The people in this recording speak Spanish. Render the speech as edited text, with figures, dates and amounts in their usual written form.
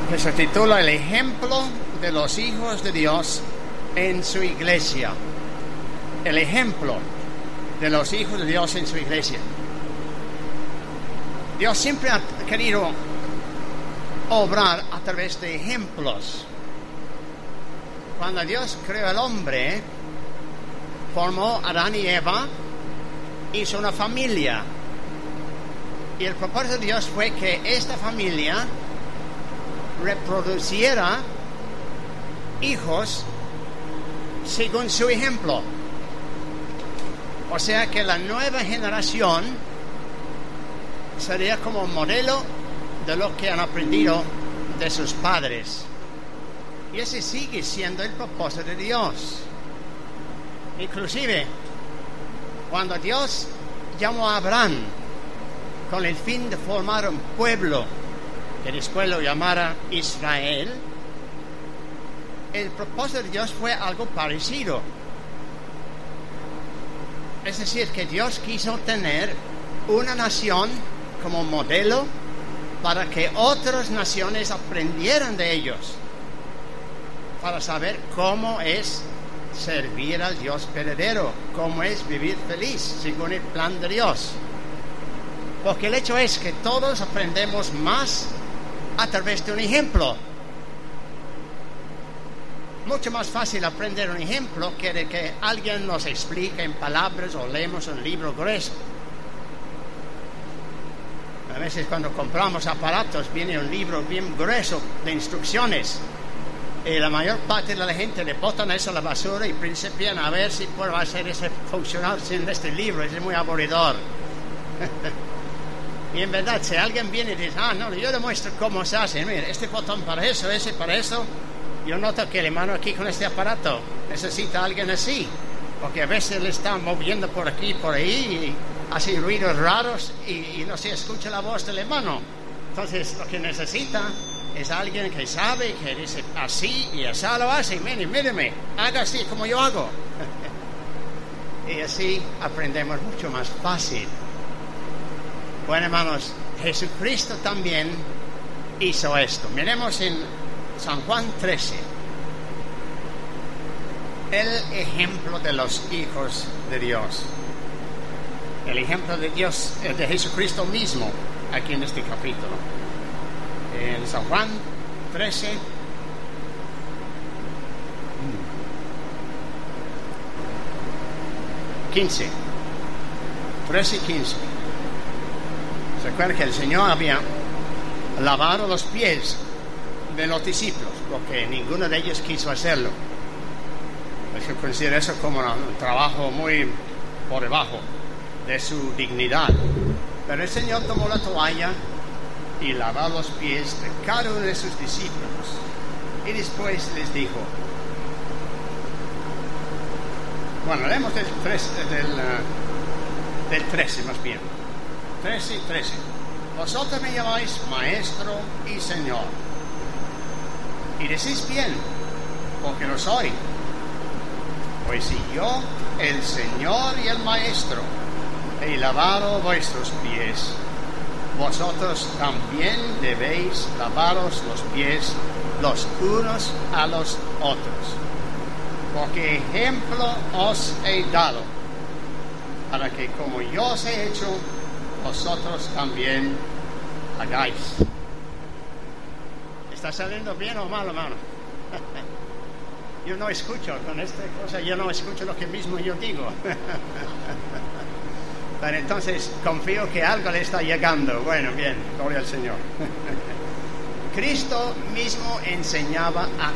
que se titula El ejemplo de los hijos de Dios en su iglesia. El ejemplo de los hijos de Dios en su iglesia. Dios siempre ha querido obrar a través de ejemplos. Cuando Dios creó al hombre, formó a Adán y Eva, hizo una familia. Y el propósito de Dios fue que esta familia reproduciera hijos según su ejemplo. O sea que la nueva generación sería como modelo de lo que han aprendido de sus padres. Y ese sigue siendo el propósito de Dios. Inclusive, cuando Dios llamó a Abraham con el fin de formar un pueblo que después lo llamara Israel, el propósito de Dios fue algo parecido. Es decir, que Dios quiso tener una nación como modelo para que otras naciones aprendieran de ellos, para saber cómo es servir al Dios verdadero, cómo es vivir feliz según el plan de Dios. Porque el hecho es que todos aprendemos más a través de un ejemplo. Mucho más fácil aprender un ejemplo que de que alguien nos explique en palabras o leemos un libro grueso. A veces cuando compramos aparatos viene un libro bien grueso de instrucciones y la mayor parte de la gente le botan eso a la basura y principian a ver si puede hacer eso funcionar sin este libro. Es muy aburridor. Y en verdad, si alguien viene y dice, no, yo le muestro cómo se hace, mira, este botón para eso, ese para eso, yo noto que el hermano aquí con este aparato necesita a alguien así, porque a veces le están moviendo por aquí y por ahí y hace ruidos raros y no se escucha la voz del hermano. Entonces lo que necesita es alguien que sabe, que dice así y así lo hace, míreme, haga así como yo hago. Y así aprendemos mucho más fácil. Bueno, hermanos, Jesucristo también hizo esto. Miremos en San Juan 13, el ejemplo de los hijos de Dios. El ejemplo de Dios, de Jesucristo mismo, aquí en este capítulo. En San Juan 13, ...15... 13 y 15... ¿Se acuerdan que el Señor había lavado los pies de los discípulos? Porque ninguno de ellos quiso hacerlo. Es que considera eso como un trabajo muy por debajo de su dignidad. Pero el Señor tomó la toalla y lavó los pies de cada uno de sus discípulos. Y después les dijo... Bueno, leemos del 13 más bien. 13 y 13. Vosotros me llamáis Maestro y Señor. Y decís bien, porque lo soy. Pues si yo, el Señor y el Maestro, he lavado vuestros pies, vosotros también debéis lavaros los pies los unos a los otros. Porque ejemplo os he dado, para que como yo os he hecho, vosotros también hagáis. ¿Está saliendo bien o mal, hermano? Yo no escucho con esta cosa, yo no escucho lo que mismo yo digo. Pero entonces confío que algo le está llegando. Bueno, bien, gloria al Señor. Cristo mismo enseñaba a